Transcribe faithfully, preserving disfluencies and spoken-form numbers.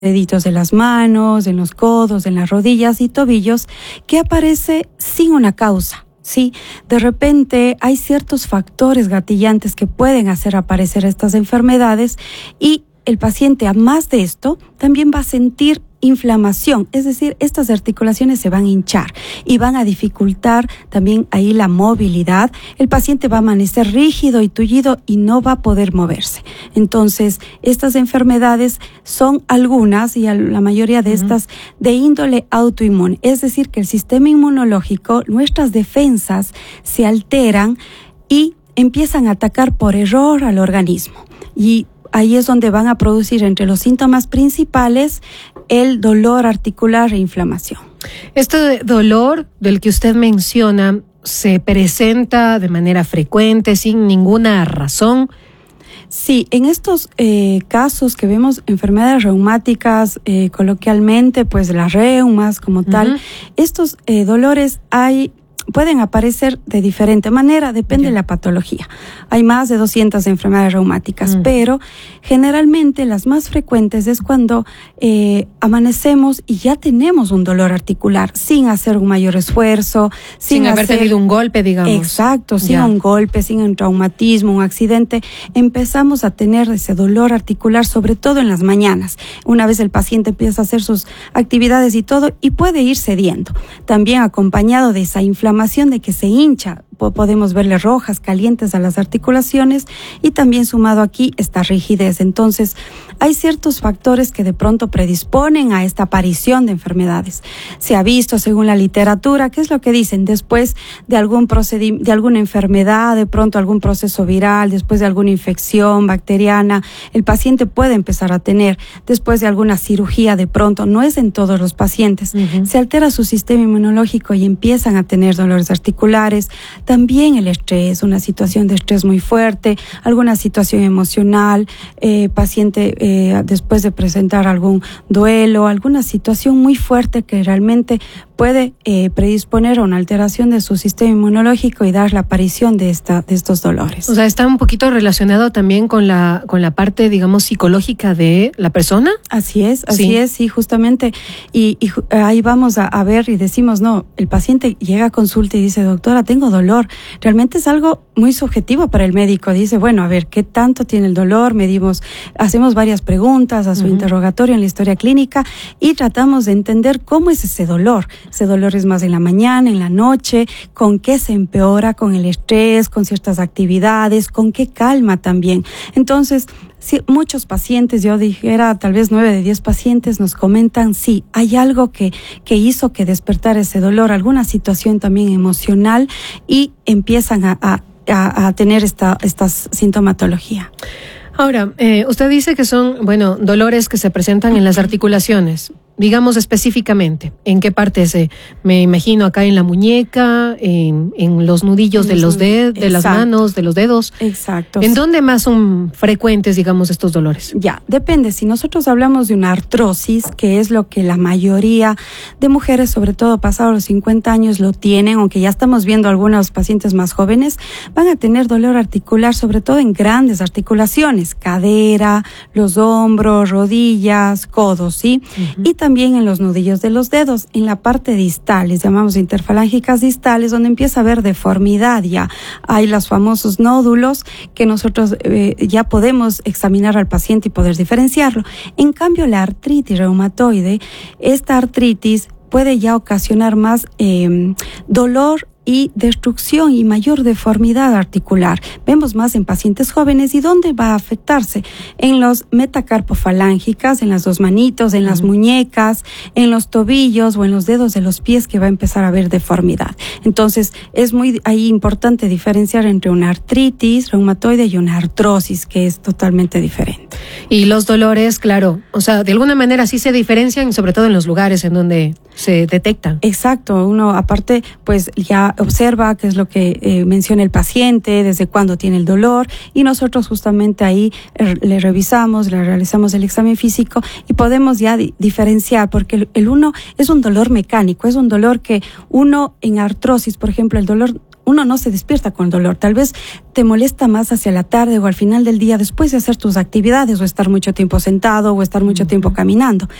deditos de las manos, en los codos, en las rodillas y tobillos, que aparece sin una causa. Sí, de repente hay ciertos factores gatillantes que pueden hacer aparecer estas enfermedades y el paciente, además de esto, también va a sentir inflamación, es decir, estas articulaciones se van a hinchar y van a dificultar también ahí la movilidad. El paciente va a amanecer rígido y tullido y no va a poder moverse. Entonces, estas enfermedades son algunas y la mayoría de estas de índole autoinmune, es decir, que el sistema inmunológico, nuestras defensas se alteran y empiezan a atacar por error al organismo. Y ahí es donde van a producir entre los síntomas principales el dolor articular e inflamación. Este dolor del que usted menciona se presenta de manera frecuente, sin ninguna razón. Sí, en estos eh, casos que vemos enfermedades reumáticas, eh, coloquialmente, pues las reumas como tal, uh-huh. estos eh, dolores hay... pueden aparecer de diferente manera, depende okay. de la patología. Hay más de doscientas enfermedades reumáticas, mm. pero generalmente las más frecuentes es cuando eh, amanecemos y ya tenemos un dolor articular sin hacer un mayor esfuerzo, sin, sin haber hacer, tenido un golpe, digamos. Exacto, sin ya. un golpe, sin un traumatismo, un accidente, empezamos a tener ese dolor articular, sobre todo en las mañanas. Una vez el paciente empieza a hacer sus actividades y todo, y puede ir cediendo, también acompañado de esa inflamación de que se hincha. Podemos verle rojas, calientes a las articulaciones y también sumado aquí esta rigidez. Entonces, hay ciertos factores que de pronto predisponen a esta aparición de enfermedades. Se ha visto, según la literatura, ¿qué es lo que dicen? Después de algún procedimiento, de alguna enfermedad, de pronto algún proceso viral, después de alguna infección bacteriana, el paciente puede empezar a tener, después de alguna cirugía, de pronto, no es en todos los pacientes, uh-huh. se altera su sistema inmunológico y empiezan a tener dolores articulares. También el estrés, una situación de estrés muy fuerte, alguna situación emocional, eh, paciente eh, después de presentar algún duelo, alguna situación muy fuerte que realmente puede eh, predisponer a una alteración de su sistema inmunológico y dar la aparición de esta de estos dolores. O sea, está un poquito relacionado también con la con la parte, digamos, psicológica de la persona. Así es, así sí. es, sí, justamente. Y, y ahí vamos a, a ver y decimos, no, el paciente llega a consulta y dice, doctora, tengo dolor. Realmente es algo muy subjetivo para el médico. Dice, bueno, a ver, ¿qué tanto tiene el dolor? Medimos, hacemos varias preguntas a su uh-huh. interrogatorio en la historia clínica y tratamos de entender cómo es ese dolor. Ese dolor es más en la mañana, en la noche, con qué se empeora, con el estrés, con ciertas actividades, con qué calma también. Entonces, sí, muchos pacientes, yo dijera tal vez nueve de diez pacientes nos comentan, sí, hay algo que, que hizo que despertara ese dolor, alguna situación también emocional y empiezan a, a, a tener esta, esta sintomatología. Ahora, eh, usted dice que son, bueno, dolores que se presentan en las articulaciones. Digamos específicamente, ¿en qué parte se? Me imagino acá en la muñeca, en, en los nudillos de los dedos, de las manos, de los dedos. Exacto. ¿En dónde más son frecuentes, digamos, estos dolores? Ya, depende. Si nosotros hablamos de una artrosis, que es lo que la mayoría de mujeres, sobre todo pasados los cincuenta años, lo tienen, aunque ya estamos viendo algunos pacientes más jóvenes, van a tener dolor articular, sobre todo en grandes articulaciones, cadera, los hombros, rodillas, codos, ¿sí? Uh-huh. Y también en los nudillos de los dedos, en la parte distal, les llamamos interfalángicas distales, donde empieza a haber deformidad ya. Hay los famosos nódulos que nosotros eh, ya podemos examinar al paciente y poder diferenciarlo. En cambio, la artritis reumatoide, esta artritis puede ya ocasionar más eh, dolor y destrucción y mayor deformidad articular. Vemos más en pacientes jóvenes. ¿Y dónde va a afectarse? En los metacarpofalángicas, en las dos manitos, en las uh-huh. muñecas, en los tobillos o en los dedos de los pies, que va a empezar a haber deformidad. Entonces, es muy ahí importante diferenciar entre una artritis reumatoide y una artrosis, que es totalmente diferente. Y los dolores, claro, o sea, de alguna manera sí se diferencian, sobre todo en los lugares en donde se detectan. Exacto. Uno, aparte, pues ya observa qué es lo que eh, menciona el paciente, desde cuándo tiene el dolor, y nosotros justamente ahí eh, le revisamos, le realizamos el examen físico y podemos ya di- diferenciar, porque el, el uno es un dolor mecánico, es un dolor que uno en artrosis, por ejemplo, el dolor uno no se despierta con dolor. Tal vez te molesta más hacia la tarde o al final del día después de hacer tus actividades o estar mucho tiempo sentado o estar mucho tiempo caminando.